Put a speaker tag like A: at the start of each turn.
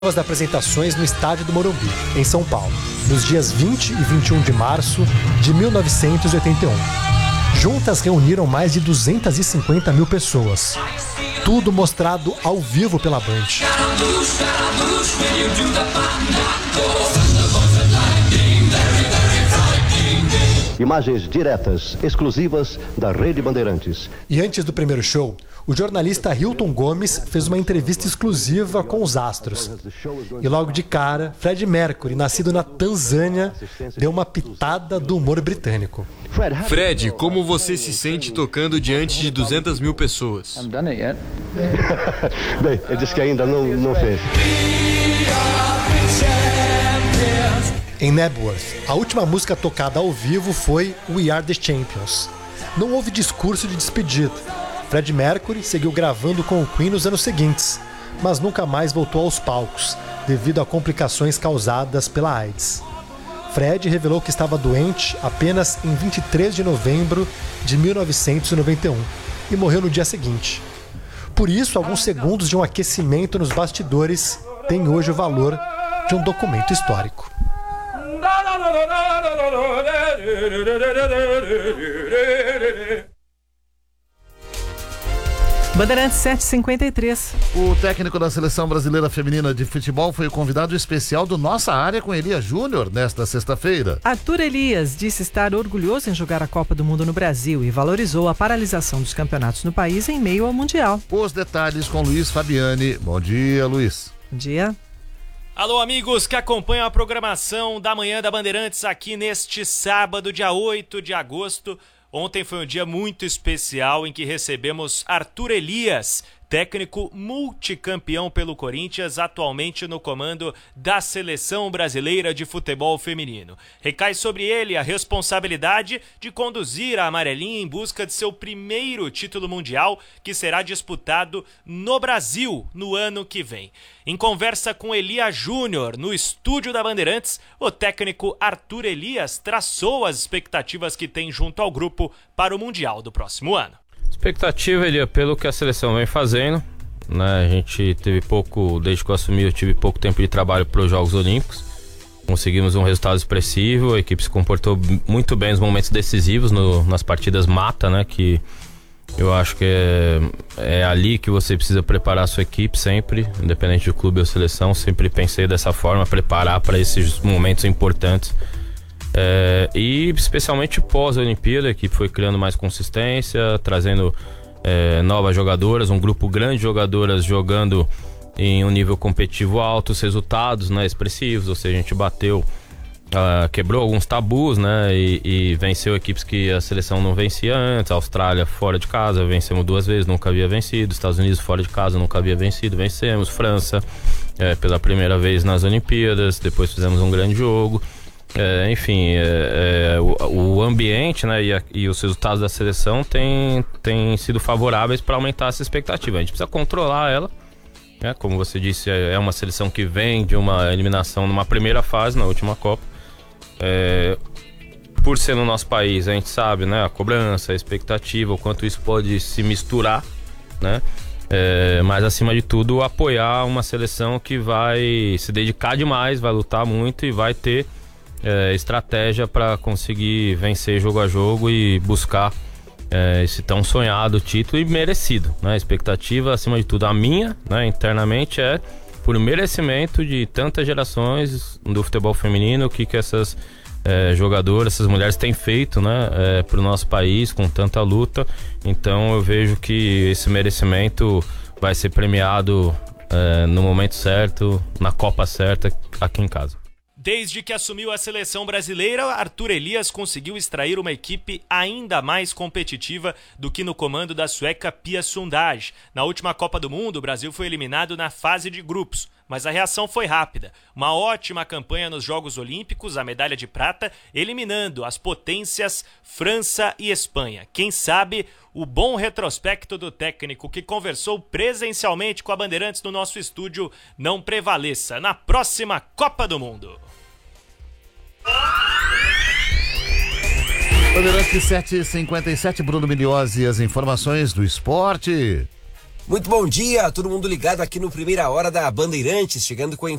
A: das apresentações no estádio do Morumbi, em São Paulo, nos dias 20 e 21 de março de 1981. Juntas reuniram mais de 250 mil pessoas. Tudo mostrado ao vivo pela Band.
B: Imagens diretas, exclusivas da Rede Bandeirantes.
A: E antes do primeiro show, o jornalista Hilton Gomes fez uma entrevista exclusiva com os astros. E logo de cara, Freddie Mercury, nascido na Tanzânia, deu uma pitada do humor britânico.
C: Fred, como você se sente tocando diante de 200 mil pessoas?
B: Bem, ele disse que ainda não fez.
A: Em Knebworth, a última música tocada ao vivo foi We Are The Champions. Não houve discurso de despedida. Freddie Mercury seguiu gravando com o Queen nos anos seguintes, mas nunca mais voltou aos palcos, devido a complicações causadas pela AIDS. Fred revelou que estava doente apenas em 23 de novembro de 1991 e morreu no dia seguinte. Por isso, alguns segundos de um aquecimento nos bastidores têm hoje o valor de um documento histórico.
D: Bandeirantes 7h53.
E: O técnico da Seleção Brasileira Feminina de Futebol foi o convidado especial do Nossa Área com Elias Júnior nesta sexta-feira.
D: Arthur Elias disse estar orgulhoso em jogar a Copa do Mundo no Brasil e valorizou a paralisação dos campeonatos no país em meio ao Mundial.
E: Os detalhes com Luiz Fabiani. Bom dia, Luiz.
D: Bom dia.
F: Alô, amigos que acompanham a programação da Manhã da Bandeirantes aqui neste sábado, dia 8 de agosto. Ontem foi um dia muito especial em que recebemos Arthur Elias, técnico multicampeão pelo Corinthians, atualmente no comando da Seleção Brasileira de Futebol Feminino. Recai sobre ele a responsabilidade de conduzir a amarelinha em busca de seu primeiro título mundial, que será disputado no Brasil no ano que vem. Em conversa com Elias Júnior, no estúdio da Bandeirantes, o técnico Arthur Elias traçou as expectativas que tem junto ao grupo para o Mundial do próximo ano.
G: Expectativa, Elia, pelo que a seleção vem fazendo, né? A gente teve pouco, desde que eu assumi, eu tive pouco tempo de trabalho para os Jogos Olímpicos. Conseguimos um resultado expressivo, a equipe se comportou muito bem nos momentos decisivos, nas partidas mata, né? Que eu acho que é ali que você precisa preparar a sua equipe sempre, independente do clube ou seleção. Sempre pensei dessa forma, preparar para esses momentos importantes. E especialmente pós a Olimpíada, a equipe foi criando mais consistência, trazendo novas jogadoras, um grupo grande de jogadoras jogando em um nível competitivo alto, os resultados, né, expressivos, ou seja, a gente bateu, quebrou alguns tabus, né, e venceu equipes que a seleção não vencia antes. A Austrália fora de casa, vencemos 2 vezes, nunca havia vencido. Estados Unidos fora de casa, nunca havia vencido, vencemos. França, pela primeira vez nas Olimpíadas, depois fizemos um grande jogo. Enfim, o ambiente, né, e os resultados da seleção têm sido favoráveis para aumentar essa expectativa. A gente precisa controlar ela, né? Como você disse, é uma seleção que vem de uma eliminação numa primeira fase, na última Copa. Por ser no nosso país, a gente sabe, né, a cobrança, a expectativa, o quanto isso pode se misturar, né? Mas acima de tudo, apoiar uma seleção que vai se dedicar demais, vai lutar muito e vai ter estratégia para conseguir vencer jogo a jogo e buscar esse tão sonhado título e merecido, né? A expectativa, acima de tudo, a minha, né, internamente, é por merecimento de tantas gerações do futebol feminino, o que essas jogadoras, essas mulheres têm feito, né, para o nosso país com tanta luta. Então eu vejo que esse merecimento vai ser premiado no momento certo, na Copa certa, aqui em casa.
F: Desde que assumiu a seleção brasileira, Arthur Elias conseguiu extrair uma equipe ainda mais competitiva do que no comando da sueca Pia Sundhage. Na última Copa do Mundo, o Brasil foi eliminado na fase de grupos, mas a reação foi rápida. Uma ótima campanha nos Jogos Olímpicos, a medalha de prata, eliminando as potências França e Espanha. Quem sabe o bom retrospecto do técnico que conversou presencialmente com a Bandeirantes no nosso estúdio não prevaleça na próxima Copa do Mundo.
E: Bandeirantes 7h57, Bruno Miliose, as informações do esporte.
H: Muito bom dia, todo mundo ligado aqui no Primeira Hora da Bandeirantes, chegando com a